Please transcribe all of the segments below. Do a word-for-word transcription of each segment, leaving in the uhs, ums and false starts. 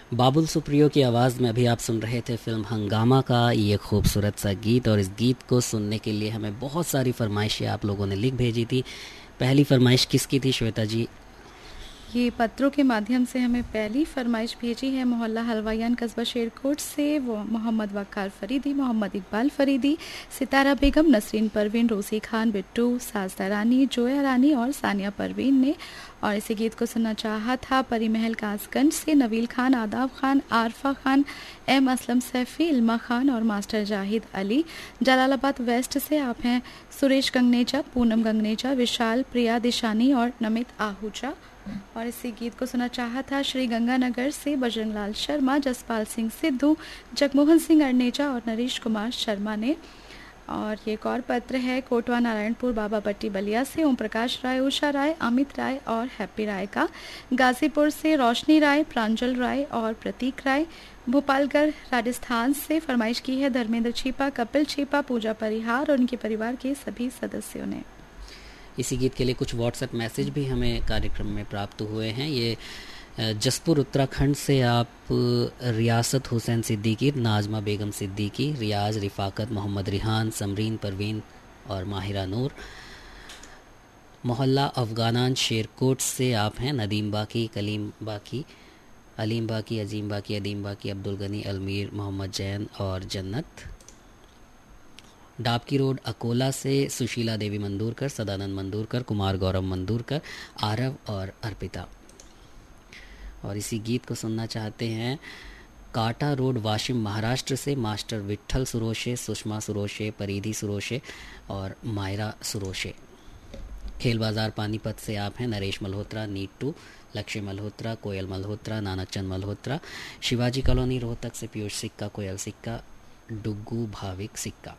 बाबुल सुप्रियो की आवाज़ में अभी आप सुन रहे थे फिल्म हंगामा का ये खूबसूरत सा गीत। और इस गीत को सुनने के लिए हमें बहुत सारी फरमाइशें आप लोगों ने लिख भेजी थी। पहली फरमाइश किसकी थी श्वेता जी? ये पत्रों के माध्यम से हमें पहली फरमाइश भेजी है मोहल्ला हलवायान कस्बा शेरकोट से वो मोहम्मद वक्कार फरीदी, मोहम्मद इकबाल फरीदी, सितारा बेगम, नसरीन परवीन, रोसी खान, बिट्टू, साजदा रानी, जोया रानी और सानिया परवीन ने। और इसी गीत को सुनना चाहा था परी महल कासगंज से नवील खान, आदाब खान, आरफा खान, एम असलम सैफी, इल्मा खान और मास्टर जाहिद अली। जलालाबाद वेस्ट से आप हैं सुरेश गंगनेजा, पूनम गंगनेजा, विशाल, प्रिया दिशानी और नमित आहूजा। और इसी गीत को सुना चाहा था श्री गंगानगर से बजरंगलाल शर्मा, जसपाल सिंह सिद्धू, जगमोहन सिंह अरनेजा और नरेश कुमार शर्मा ने। और ये एक और पत्र है कोटवा नारायणपुर बाबा पट्टी बलिया से ओम प्रकाश राय, उषा राय, अमित राय और हैप्पी राय का। गाजीपुर से रोशनी राय, प्रांजल राय और प्रतीक राय। भोपालगढ़ राजस्थान से फरमाइश की है धर्मेंद्र छीपा, कपिल छीपा, पूजा परिहार और उनके परिवार के सभी सदस्यों ने। इसी गीत के लिए कुछ व्हाट्सएप मैसेज भी हमें कार्यक्रम में प्राप्त हुए हैं। ये जसपुर उत्तराखंड से आप रियासत हुसैन सिद्दीकी, नाजमा बेगम सिद्दीकी, रियाज, रिफाकत, मोहम्मद रिहान, समरीन परवीन और माहिरा नूर। मोहल्ला अफगानान शेरकोट से आप हैं नदीम बाकी, कलीम बाकी, अलीम बाकी, अजीम बाकी, अदीम बाकी, अब्दुल गनी, अलमीर, मोहम्मद जैन और जन्नत। डाबकी रोड अकोला से सुशीला देवी मंदूरकर, सदानंद मंदूरकर, कुमार गौरव मंदूरकर, आरव और अर्पिता। और इसी गीत को सुनना चाहते हैं काटा रोड वाशिम महाराष्ट्र से मास्टर विट्ठल सुरोशे, सुषमा सुरोशे, परिधि सुरोशे और मायरा सुरोशे। खेल बाजार पानीपत से आप हैं नरेश मल्होत्रा, नीटू, लक्ष्य मल्होत्रा, कोयल मल्होत्रा, नानकचंद मल्होत्रा। शिवाजी कॉलोनी रोहतक से पीयूष सिक्का, कोयल सिक्का, डुग्गू भाविक सिक्का।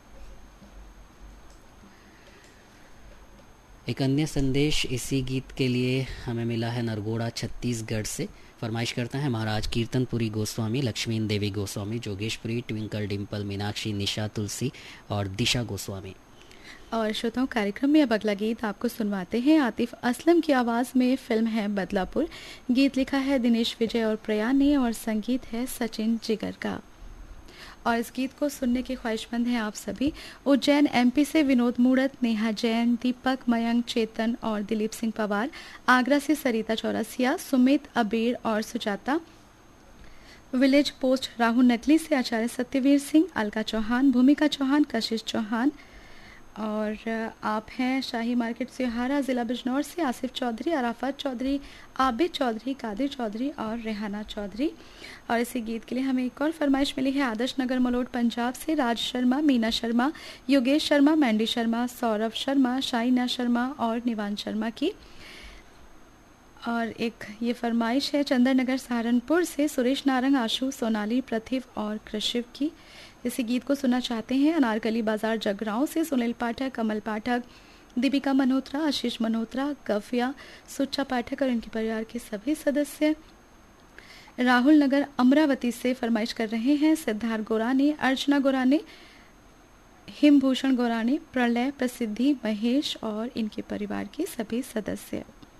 एक अन्य संदेश इसी गीत के लिए हमें मिला है नरगोड़ा छत्तीसगढ़ से। फरमाइश करता है महाराज कीर्तनपुरी गोस्वामी, लक्ष्मीन देवी गोस्वामी, जोगेशपुरी, ट्विंकल डिम्पल, मीनाक्षी, निशा तुलसी और दिशा गोस्वामी। और श्रोताओं, कार्यक्रम में अब अगला गीत आपको सुनवाते हैं आतिफ असलम की आवाज़ में। फिल्म है बदलापुर। गीत लिखा है दिनेश विजय और प्रया ने और संगीत है सचिन जिगर का। और इस गीत को सुनने के ख्वाहिशमंद हैं आप सभी। उज्जैन एमपी से विनोद मूड़त, नेहा जैन, दीपक, मयंक, चेतन और दिलीप सिंह पवार। आगरा से सरिता चौरसिया, सुमित, अबीर और सुजाता। विलेज पोस्ट राहुल नकली से आचार्य सत्यवीर सिंह, अलका चौहान, भूमिका चौहान, कशिश चौहान। और आप हैं शाही मार्केट से हारा, ज़िला बिजनौर से आसिफ चौधरी, अराफत चौधरी, आबिद चौधरी, कादिर चौधरी और रेहाना चौधरी। और इसी गीत के लिए हमें एक और फरमाइश मिली है आदर्श नगर मलोट पंजाब से राज शर्मा, मीना शर्मा, योगेश शर्मा, मैंडी शर्मा, सौरभ शर्मा, शाइना शर्मा और निवान शर्मा की। और एक ये फरमाइश है चंदन नगर सहारनपुर से सुरेश नारंग, आशु, सोनाली, प्रतिभ और कृषिव की। इसी गीत को सुनना चाहते हैं अनारकली बाजार जगरांव से सुनील पाठक, कमल पाठक, दीपिका मल्होत्रा, आशीष मल्होत्रा, कफिया, सुच्चा पाठक और उनके परिवार के सभी सदस्य। राहुल नगर अमरावती से फरमाइश कर रहे हैं सिद्धार्थ गोरानी, अर्चना गोरानी, हिमभूषण गोरानी, प्रलय, प्रसिद्धि, महेश और इनके परिवार के सभी सदस्य।